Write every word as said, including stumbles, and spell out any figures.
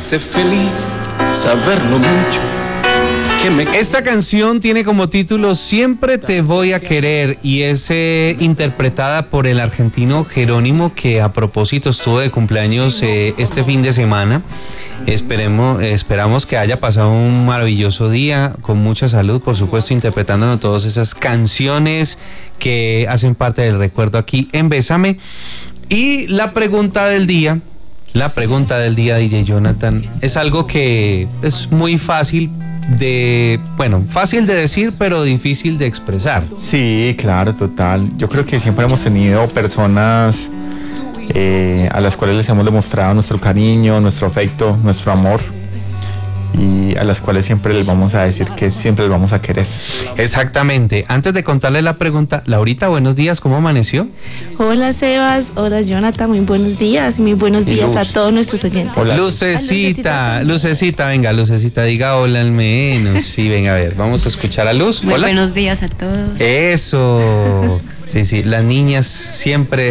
hace feliz saber lo mucho que me... Esta canción tiene como título Siempre te voy a querer y es eh, interpretada por el argentino Jerónimo, que a propósito estuvo de cumpleaños eh, este fin de semana. Esperemos, esperamos que haya pasado un maravilloso día con mucha salud, por supuesto, interpretándonos todas esas canciones que hacen parte del recuerdo aquí en Bésame. Y la pregunta del día, la pregunta del día, D J Jonathan, es algo que es muy fácil de, bueno, fácil de decir, pero difícil de expresar. Sí, claro, total. Yo creo que siempre hemos tenido personas eh, a las cuales les hemos demostrado nuestro cariño, nuestro afecto, nuestro amor, y a las cuales siempre les vamos a decir que siempre les vamos a querer. Exactamente. Antes de contarle la pregunta, Laurita, buenos días, ¿cómo amaneció? Hola Sebas, hola Jonathan, muy buenos días, muy buenos días Luz. a todos nuestros oyentes. Hola. Lucecita, Lucecita, venga, Lucecita, diga hola al menos. Sí, venga, a ver, vamos a escuchar a Luz. Muy Hola. buenos días a todos. Eso. Sí, sí, las niñas siempre